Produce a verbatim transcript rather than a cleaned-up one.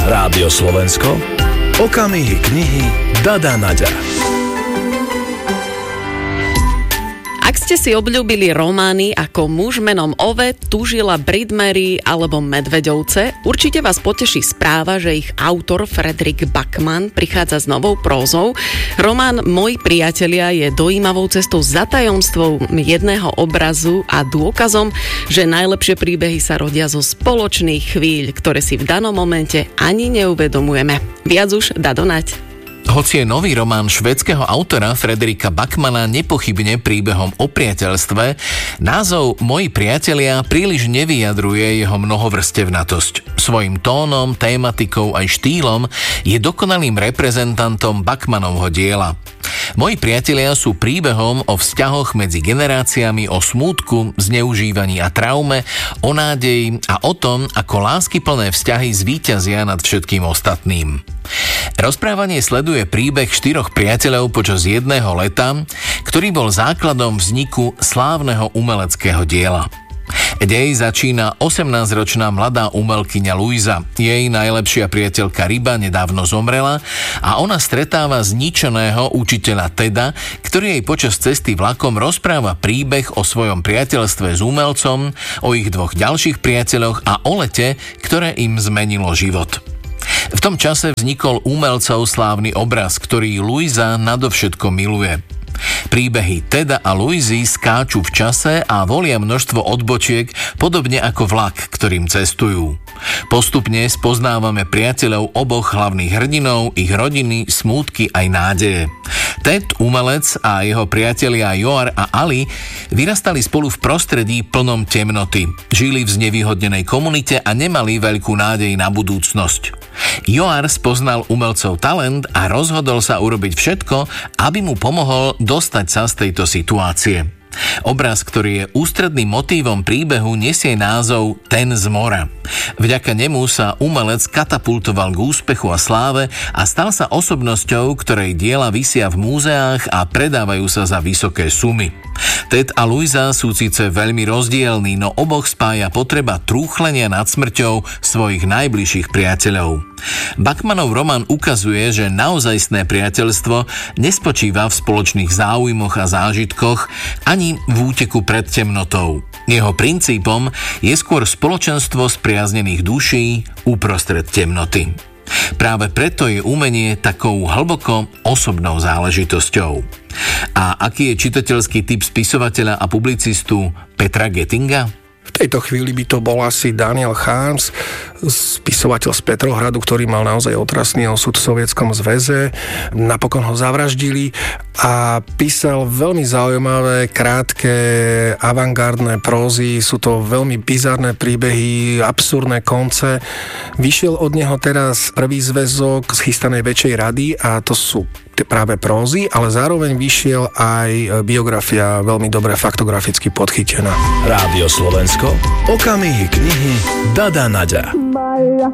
Rádio Slovensko, okamihy knihy Dada Naďa. Ak ste si obľúbili romány ako Muž menom Ove, Tužila Bridmary alebo Medveďovce, určite vás poteší správa, že ich autor Fredrik Backman prichádza s novou prózou. Román Moji priatelia je dojímavou cestou za tajomstvom jedného obrazu a dôkazom, že najlepšie príbehy sa rodia zo spoločných chvíľ, ktoré si v danom momente ani neuvedomujeme. Viac už Dado Naď. Hoci je nový román švédskeho autora Fredrika Backmana nepochybne príbehom o priateľstve, názov Moji priatelia príliš nevyjadruje jeho mnohovrstevnatosť. Svojím tónom, tématikou aj štýlom je dokonalým reprezentantom Backmanovho diela. Moji priatelia sú príbehom o vzťahoch medzi generáciami, o smútku, zneužívaní a traume, o nádeji a o tom, ako láskyplné vzťahy zvíťazia nad všetkým ostatným. Rozprávanie sleduje príbeh štyroch priateľov počas jedného leta, ktorý bol základom vzniku slávneho umeleckého diela. Dej začína osemnásťročná mladá umelkyňa Luisa. Jej najlepšia priateľka Ryba nedávno zomrela a ona stretáva zničeného učiteľa Teda, ktorý jej počas cesty vlakom rozpráva príbeh o svojom priateľstve s umelcom, o ich dvoch ďalších priateľoch a o lete, ktoré im zmenilo život. V tom čase vznikol umelcov slávny obraz, ktorý Luisa nadovšetko miluje. Príbehy Teda a Luisy skáču v čase a volia množstvo odbočiek, podobne ako vlak, ktorým cestujú. Postupne spoznávame priateľov oboch hlavných hrdinov, ich rodiny, smútky aj nádeje. Ted, umelec, a jeho priatelia Joar a Ali vyrastali spolu v prostredí plnom temnoty. Žili v znevýhodnenej komunite a nemali veľkú nádej na budúcnosť. Joar spoznal umelcov talent a rozhodol sa urobiť všetko, aby mu pomohol dostať sa z tejto situácie. Obraz, ktorý je ústredným motívom príbehu, nesie názov Ten z mora. Vďaka nemu sa umelec katapultoval k úspechu a sláve a stal sa osobnosťou, ktorej diela visia v múzeách a predávajú sa za vysoké sumy. Ted a Luisa sú síce veľmi rozdielní, no oboch spája potreba trúchlenia nad smrťou svojich najbližších priateľov. Backmanov román ukazuje, že naozajstné priateľstvo nespočíva v spoločných záujmoch a zážitkoch ani v úteku pred temnotou. Jeho princípom je skôr spoločenstvo spriaznených duší uprostred temnoty. Práve preto je umenie takou hlboko osobnou záležitosťou. A aký je čitateľský typ spisovateľa a publicistu Petra Gettinga? V tejto chvíli by to bol asi Daniel Harms, spisovateľ z Petrohradu, ktorý mal naozaj otrasný osud v Sovietskom zväze. Napokon ho zavraždili a písal veľmi zaujímavé, krátke, avantgardné prózy. Sú to veľmi bizarné príbehy, absurdné konce. Vyšiel od neho teraz prvý zväzok z chystanej Väčšej rady a to sú práve prózy, ale zároveň vyšiel aj biografia veľmi dobre faktograficky podchytená. Rádio Slovensko, okamihy knihy Dada Naďa.